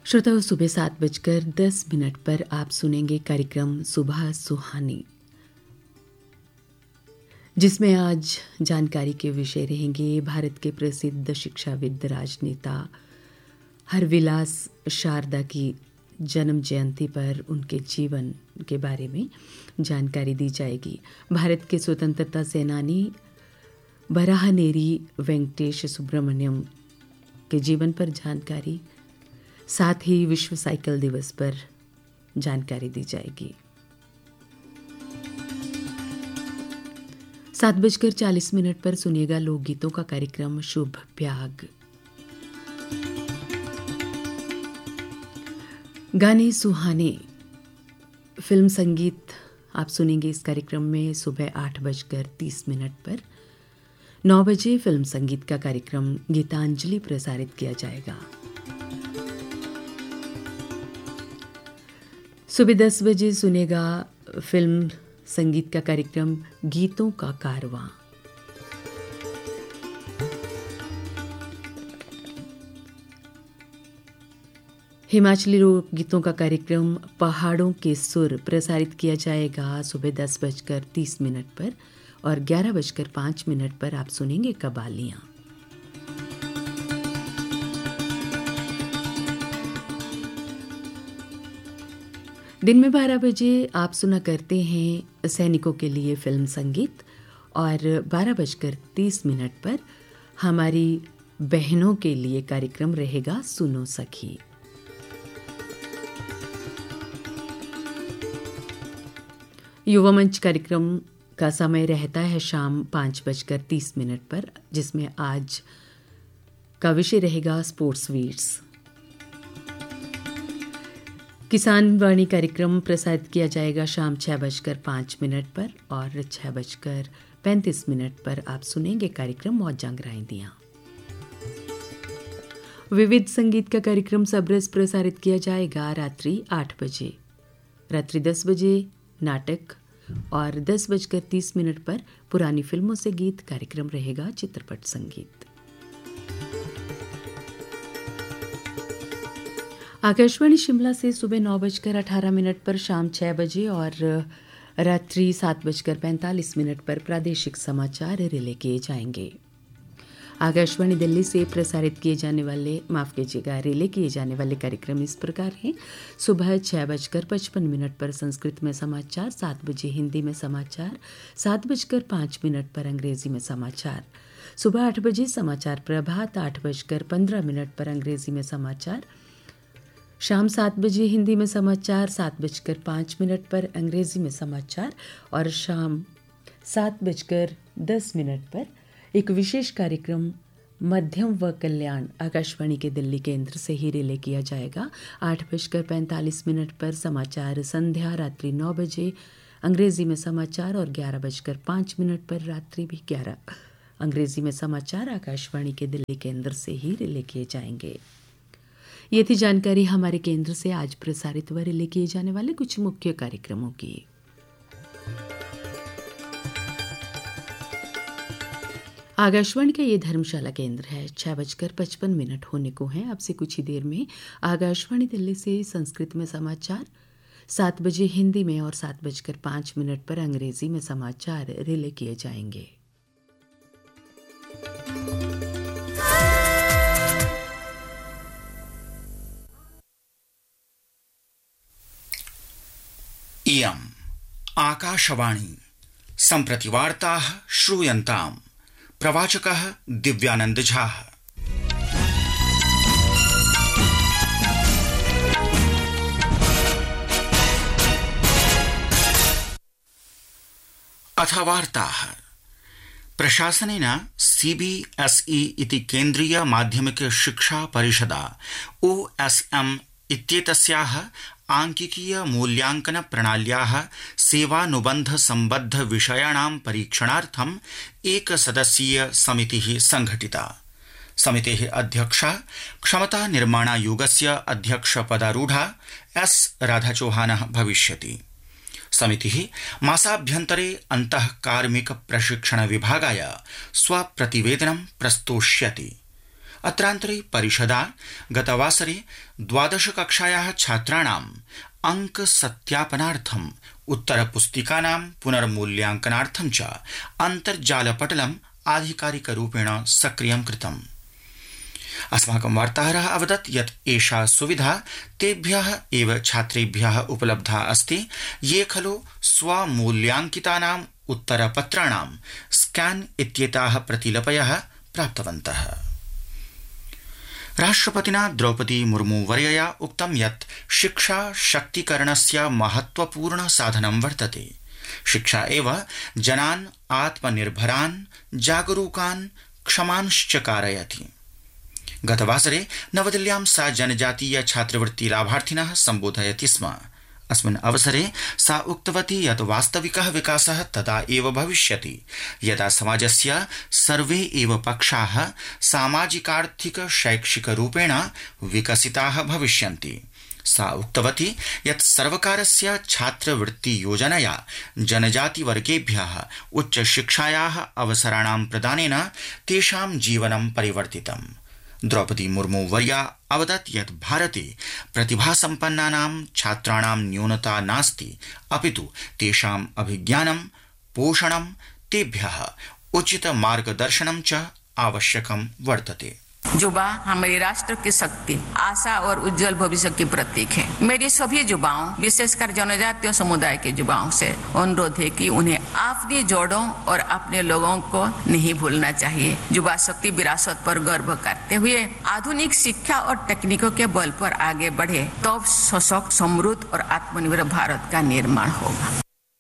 श्रोताओं, सुबह 7:10 पर आप सुनेंगे कार्यक्रम सुबह सुहानी, जिसमें आज जानकारी के विषय रहेंगे भारत के प्रसिद्ध शिक्षाविद राजनेता हरविलास शारदा की जन्म जयंती पर उनके जीवन के बारे में जानकारी दी जाएगी। भारत के स्वतंत्रता सेनानी बराहनेरी वेंकटेश सुब्रमण्यम के जीवन पर जानकारी, साथ ही विश्व साइकिल दिवस पर जानकारी दी जाएगी। 7:40 पर सुनिएगा लोकगीतों का कार्यक्रम शुभ ब्याग। गाने सुहाने फिल्म संगीत आप सुनेंगे इस कार्यक्रम में सुबह 8:30 पर। 9 बजे फिल्म संगीत का कार्यक्रम गीतांजलि प्रसारित किया जाएगा। सुबह 10 बजे सुनेगा फिल्म संगीत का कार्यक्रम गीतों का कारवां। हिमाचली लोक गीतों का कार्यक्रम पहाड़ों के सुर प्रसारित किया जाएगा सुबह 10:30 पर और 11:05 पर आप सुनेंगे कबालियाँ। दिन में 12 बजे आप सुना करते हैं सैनिकों के लिए फिल्म संगीत और 12:30 पर हमारी बहनों के लिए कार्यक्रम रहेगा सुनो सखी। युवा मंच कार्यक्रम का समय रहता है शाम 5:30 पर, जिसमें आज का विषय रहेगा स्पोर्ट्स वीड्स। किसान वाणी कार्यक्रम प्रसारित किया जाएगा शाम 6:05 पर और 6:35 पर आप सुनेंगे कार्यक्रम मौजां ग्राइंदियाँ। विविध संगीत का कार्यक्रम सबरस प्रसारित किया जाएगा रात्रि 8 बजे। रात्रि 10 बजे नाटक और 10:30 पर पुरानी फिल्मों से गीत कार्यक्रम रहेगा चित्रपट संगीत। आकाशवाणी शिमला से सुबह 9:18 पर, शाम 6 बजे और रात्रि 7:45 पर प्रादेशिक समाचार रिले किए जाएंगे। आकाशवाणी दिल्ली से प्रसारित किए जाने वाले रिले किए जाने वाले कार्यक्रम इस प्रकार हैं। सुबह 6:55 पर संस्कृत में समाचार, 7 बजे हिंदी में समाचार, 7:05 पर अंग्रेजी में समाचार। सुबह 8 बजे समाचार प्रभात, 8:15 पर अंग्रेजी में समाचार। शाम 7 बजे हिंदी में समाचार, 7:05 पर अंग्रेजी में समाचार और शाम 7:10 पर एक विशेष कार्यक्रम मध्यम व कल्याण आकाशवाणी के दिल्ली केंद्र से ही रिले किया जाएगा। 8:45 पर समाचार संध्या, रात्रि 9 बजे अंग्रेजी में समाचार और 11:05 पर रात्रि भी 11 अंग्रेजी में समाचार आकाशवाणी के दिल्ली केंद्र से ही रिले किए जाएंगे। ये थी जानकारी हमारे केंद्र से आज प्रसारित व रिले किए जाने वाले कुछ मुख्य कार्यक्रमों की। आकाशवाणी का ये धर्मशाला केंद्र है। 6:55 होने को हैं। अब से कुछ ही देर में आकाशवाणी दिल्ली से संस्कृत में समाचार, 7 बजे हिंदी में और 7:05 पर अंग्रेजी में समाचार रिले किए जाएंगे। इयम् आकाशवाणी सम्प्रति वार्ताः श्रूयन्ताम्। प्रवाचकः दिव्यानंद झा। अथ वार्ताः। प्रशासनेन सीबीएसई इति केन्द्रीय माध्यमिक शिक्षा परिषदा ओएसएम इत्येतस्याः आंकिकीय मूल्यांकन प्रणाल्याः सेवानुबन्ध सम्बद्ध विषयाणां परीक्षणार्थम् एकसदस्यीय समितिः संघटिता। समितेः अध्यक्षा क्षमता निर्माणायोगस्य अध्यक्षपदारूढा एस राधाचौहानः भविष्यति। समितिः मासाभ्यन्तरे अन्तः कार्मिक प्रशिक्षण विभागाय स्वप्रतिवेदनं प्रस्तोष्यति। अत्रान्तरे परिषदा गतवासरे 12 कक्षायाः छात्राणाम् अंक सत्यापनार्थम् उत्तरपुस्तिकानां पुनर्मूल्यांकनार्थं च अन्तर्जालपटलम् आधिकारिकरूपेण सक्रियं कृतम्। अस्माकं वार्ताहरः अवदत् यत् एषा सुविधा तेभ्यः एव छात्रेभ्यः उपलब्धा अस्ति ये खलु स्वमूल्यांकितानाम् उत्तरपत्राणां स्कैन इत्येताः प्रतिलिपयः प्राप्तवन्तः। राष्ट्रपतिना द्रौपदी मुर्मू वर्यया उक्तं यत् शिक्षा शक्तिकरणस्य महत्वपूर्ण साधनं वर्तते। शिक्षा एव जनान् आत्मनिर्भरान्, जागरूकान्, क्षमांश्च कारयति। गतवासरे नवदिल्ल्यां सा जनजातीय छात्रवृत्ति लाभार्थिनः सम्बोधयति स्म। अस्मिन् अवसरे सा उक्तवती यत् वास्तविकः विकासः तदा एव भविष्यति यदा समाजस्य सर्वे एव पक्षाः सामाजिकार्थिक शैक्षिकरूपेण विकसिताः भविष्यन्ति। सा उक्तवती यत् सर्वकारस्य छात्रवृत्ति योजनया जनजातिवर्गेभ्यः उच्चशिक्षायाः अवसराणां प्रदानेन तेषां जीवनं परिवर्तितम्। द्रौपदी मुर्मू वर्या अवदत् यत् भारते प्रतिभासम्पन्नानां छात्राणां न्यूनता नास्ति, अपितु तेषाम् अभिज्ञानं, पोषणं, तेभ्यः उचित मार्गदर्शनं च आवश्यकं वर्तते। युवा हमारे राष्ट्र की शक्ति, आशा और उज्जवल भविष्य की प्रतीक है। मेरी सभी युवाओं, विशेषकर जनजातीय समुदाय के युवाओं से अनुरोध है कि उन्हें अपनी जड़ों और अपने लोगों को नहीं भूलना चाहिए। युवा शक्ति विरासत पर गर्व करते हुए आधुनिक शिक्षा और तकनीकों के बल पर आगे बढ़े, तब सशक्त, समृद्ध और आत्मनिर्भर भारत का निर्माण होगा।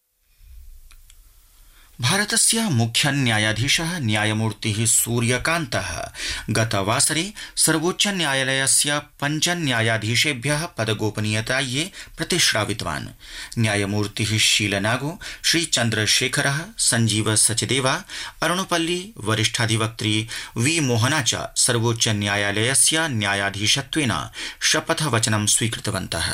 भारतस्य मुख्य न्यायाधीशः न्यायमूर्तिः सूर्यकान्तः गतवासरे सर्वोच्च न्यायालयस्य 5 न्यायाधीशेभ्यः पदगोपनीयतायै प्रतिश्रावितवान्। न्यायमूर्तिः शीलनागो, श्रीचन्द्रशेखरः, संजीव सचदेवा, अरुणपल्ली, वरिष्ठाधिवक्त्री वी मोहना च सर्वोच्च न्यायालयस्य न्यायाधीशत्वेन शपथवचनं स्वीकृतवन्तः।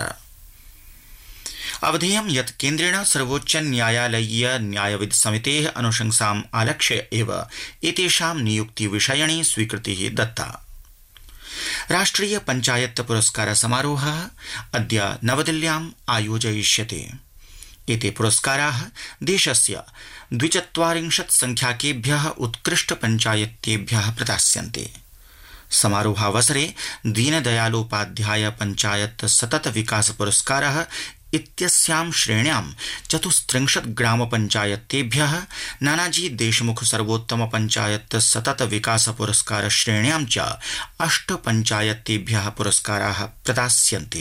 अवधेयं यत् केन्द्रेण सर्वोच्च न्यायालयीय न्यायविद समितेः अनुशंसाम् आलक्ष्य एव एतेषां नियुक्तिविषयणे स्वीकृतिः दत्ता। राष्ट्रिय पंचायत पुरस्कार समारोहः अद्य नवदिल्ल्याम् आयोजयिष्यते। एते पुरस्काराः देशस्य 42 संख्याकेभ्यः उत्कृष्ट पंचायतेभ्यः प्रदास्यन्ते। समारोहावसरे दीनदयालोपाध्याय पंचायत सतत विकास पुरस्कारः इत्यस्यां श्रेण्यां 34 ग्राम पंचायतेभ्यः, नानाजी देशमुख सर्वोत्तम पंचायत सतत विकास पुरस्कार श्रेण्यां च 8 पंचायतेभ्यः पुरस्काराः प्रदास्यन्ते।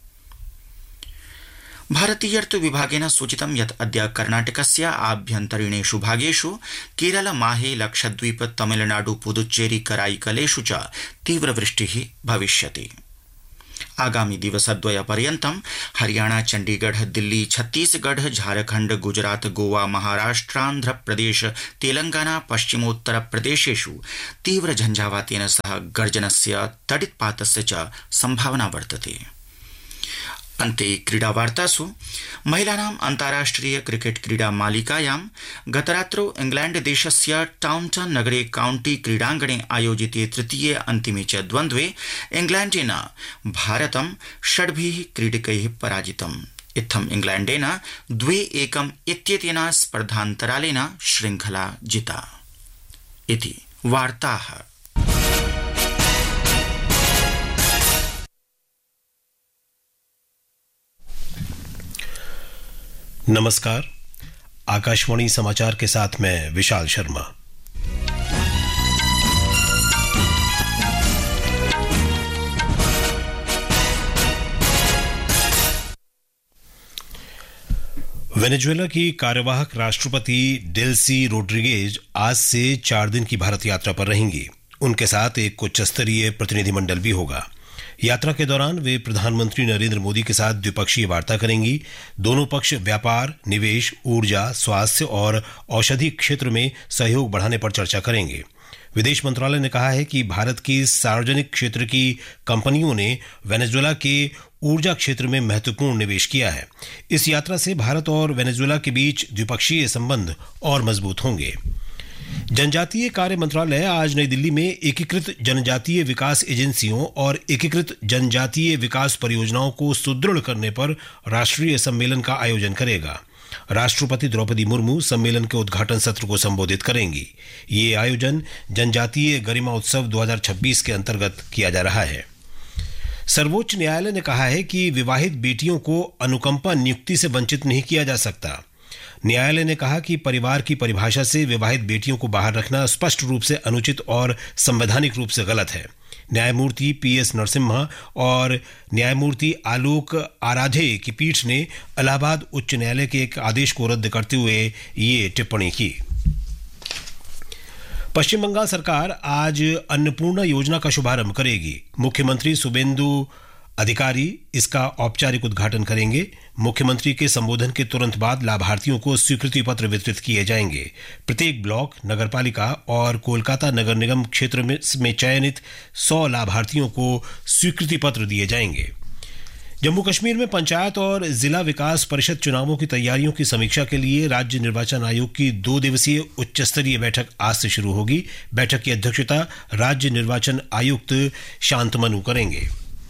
भारतीयर्तु विभागेन सूचितं यत् अद्य कर्णाटकस्य आभ्यन्तरीणेषु भागेषु केरल, माहे, लक्षद्वीप, तमिलनाडु, पुदुच्चेरी, कराईकलेषु च तीव्रवृष्टिः भविष्यति। आगामी दिवसद्वयपर्यन्तं हरियाणा, चंडीगढ़, दिल्ली, छत्तीसगढ़, झारखंड, गुजरात, गोवा, महाराष्ट्रांध्र प्रदेश, तेलंगाना, पश्चिमोत्तर प्रदेशेषु तीव्र झंझावातेन सह गर्जनस्य, तडित्पातस्य च संभावना वर्तते। अन्ते क्रीडावार्तासु महिलानाम् अन्ताराष्ट्रिय क्रिकेट क्रीडा मालिकायां गतरात्रौ इंग्लैंड देशस्य टाउनटन नगरे काउंटी क्रीडाङ्गणे आयोजिते तृतीये अन्तिमे च द्वन्द्वे इंग्लैंडेन भारतं 6 क्रीडकैः पराजितम्। इत्थम् इंग्लैंडेन 2-1 इत्येतेन स्पर्धान्तरालेन श्रृंखला जिता। इति वार्ताः। नमस्कार, आकाशवाणी समाचार के साथ मैं विशाल शर्मा। वेनेजुएला की कार्यवाहक राष्ट्रपति डेल्सी रोड्रिगेज आज से 4 दिन की भारत यात्रा पर रहेंगी। उनके साथ एक उच्च स्तरीय प्रतिनिधिमंडल भी होगा। यात्रा के दौरान वे प्रधानमंत्री नरेंद्र मोदी के साथ द्विपक्षीय वार्ता करेंगी। दोनों पक्ष व्यापार, निवेश, ऊर्जा, स्वास्थ्य और औषधि क्षेत्र में सहयोग बढ़ाने पर चर्चा करेंगे। विदेश मंत्रालय ने कहा है कि भारत की सार्वजनिक क्षेत्र की कंपनियों ने वेनेजुएला के ऊर्जा क्षेत्र में महत्वपूर्ण निवेश किया है। इस यात्रा से भारत और वेनेजुएला के बीच द्विपक्षीय संबंध और मजबूत होंगे। जनजातीय कार्य मंत्रालय आज नई दिल्ली में एकीकृत जनजातीय विकास एजेंसियों और एकीकृत जनजातीय विकास परियोजनाओं को सुदृढ़ करने पर राष्ट्रीय सम्मेलन का आयोजन करेगा। राष्ट्रपति द्रौपदी मुर्मू सम्मेलन के उद्घाटन सत्र को संबोधित करेंगी। ये आयोजन जनजातीय गरिमा उत्सव 2026 के अंतर्गत किया जा रहा है। सर्वोच्च न्यायालय ने कहा है कि विवाहित बेटियों को अनुकंपा नियुक्ति से वंचित नहीं किया जा सकता। न्यायालय ने कहा कि परिवार की परिभाषा से विवाहित बेटियों को बाहर रखना स्पष्ट रूप से अनुचित और संवैधानिक रूप से गलत है। न्यायमूर्ति पीएस नरसिम्हा और न्यायमूर्ति आलोक आराधे की पीठ ने इलाहाबाद उच्च न्यायालय के एक आदेश को रद्द करते हुए ये टिप्पणी की। पश्चिम बंगाल सरकार आज अन्नपूर्णा योजना का शुभारंभ करेगी। मुख्यमंत्री शुभेंदु अधिकारी इसका औपचारिक उद्घाटन करेंगे। मुख्यमंत्री के संबोधन के तुरंत बाद लाभार्थियों को स्वीकृति पत्र वितरित किए जाएंगे। प्रत्येक ब्लॉक, नगरपालिका और कोलकाता नगर निगम क्षेत्र में चयनित 100 लाभार्थियों को स्वीकृति पत्र दिए जाएंगे। जम्मू कश्मीर में पंचायत और जिला विकास परिषद चुनावों की तैयारियों की समीक्षा के लिए राज्य निर्वाचन आयोग की 2 दिवसीय उच्च स्तरीय बैठक आज से शुरू होगी। बैठक की अध्यक्षता राज्य निर्वाचन आयुक्त शांतमनु करेंगे।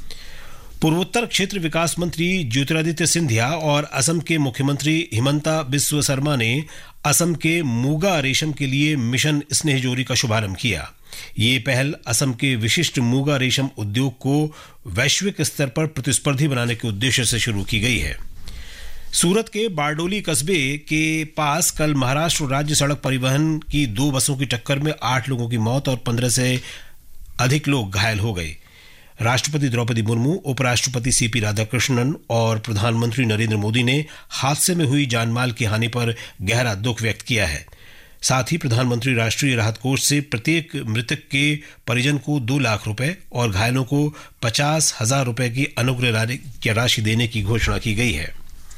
पूर्वोत्तर क्षेत्र विकास मंत्री ज्योतिरादित्य सिंधिया और असम के मुख्यमंत्री हिमंता बिस्वा शर्मा ने असम के मूगा रेशम के लिए मिशन स्नेहजोरी का शुभारंभ किया। ये पहल असम के विशिष्ट मूगा रेशम उद्योग को वैश्विक स्तर पर प्रतिस्पर्धी बनाने के उद्देश्य से शुरू की गई है। सूरत के बारडोली कस्बे के पास कल महाराष्ट्र राज्य सड़क परिवहन की 2 बसों की टक्कर में 8 लोगों की मौत और 15 से अधिक लोग घायल हो गए। राष्ट्रपति द्रौपदी मुर्मू, उपराष्ट्रपति सीपी राधाकृष्णन और प्रधानमंत्री नरेंद्र मोदी ने हादसे में हुई जानमाल की हानि पर गहरा दुख व्यक्त किया है। साथ ही प्रधानमंत्री राष्ट्रीय राहत कोष से प्रत्येक मृतक के परिजन को 2 लाख रुपए और घायलों को 50,000 रुपए की अनुग्रह राशि देने की घोषणा की गई है।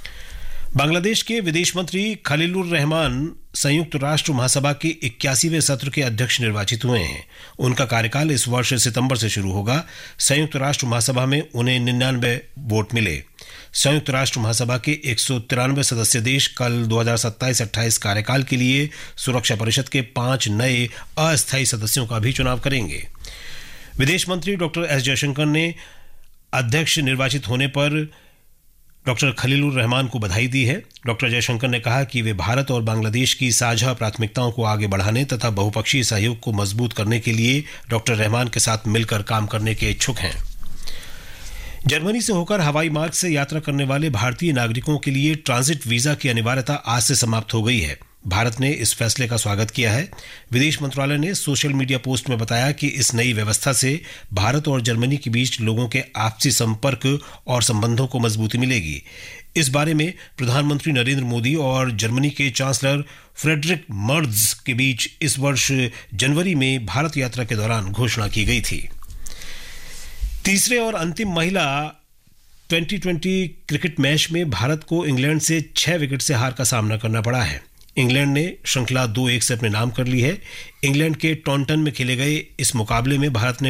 बांग्लादेश के विदेश मंत्री खलीलुर रहमान संयुक्त राष्ट्र महासभा के 81वें सत्र के अध्यक्ष निर्वाचित हुए हैं। उनका कार्यकाल इस वर्ष सितंबर से शुरू होगा। संयुक्त राष्ट्र महासभा में उन्हें 99 वोट मिले। संयुक्त राष्ट्र महासभा के 193 सदस्य देश कल 2027-28 कार्यकाल के लिए सुरक्षा परिषद के 5 नए अस्थायी सदस्यों का भी चुनाव करेंगे। विदेश मंत्री डॉक्टर एस जयशंकर ने अध्यक्ष निर्वाचित होने पर डॉक्टर खलीलुर रहमान को बधाई दी है। डॉक्टर जयशंकर ने कहा कि वे भारत और बांग्लादेश की साझा प्राथमिकताओं को आगे बढ़ाने तथा बहुपक्षीय सहयोग को मजबूत करने के लिए डॉक्टर रहमान के साथ मिलकर काम करने के इच्छुक हैं। जर्मनी से होकर हवाई मार्ग से यात्रा करने वाले भारतीय नागरिकों के लिए ट्रांजिट वीजा की अनिवार्यता आज से समाप्त हो गई है। भारत ने इस फैसले का स्वागत किया है। विदेश मंत्रालय ने सोशल मीडिया पोस्ट में बताया कि इस नई व्यवस्था से भारत और जर्मनी के बीच लोगों के आपसी संपर्क और संबंधों को मजबूती मिलेगी। इस बारे में प्रधानमंत्री नरेंद्र मोदी और जर्मनी के चांसलर फ्रेडरिक मर्ज के बीच इस वर्ष जनवरी में भारत यात्रा के दौरान घोषणा की गई थी। तीसरे और अंतिम महिला T20 क्रिकेट मैच में भारत को इंग्लैंड से 6 विकेट से हार का सामना करना पड़ा है। इंग्लैंड ने श्रृंखला 2-1 से अपने नाम कर ली है। इंग्लैंड के टॉन्टन में खेले गए इस मुकाबले में भारत ने